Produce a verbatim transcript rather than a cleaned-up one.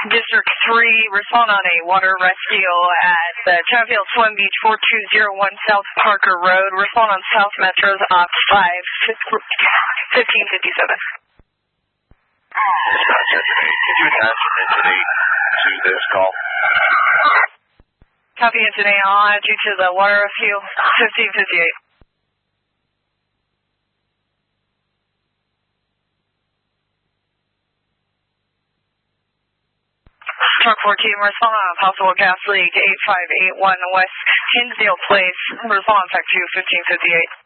District three, respond on a water rescue at the Chatfield Swim Beach four two zero one South Parker Road. Respond on South Metro's Op five fifteen fifty-seven. Could you attach an engine eight to this call? Copy engine eight, I'll add you to the water rescue fifteen fifty-eight. Truck fourteen, respond on a possible gas leak eight five eight one West Hinsdale Place. Respond on Tech two fifteen fifty-eight.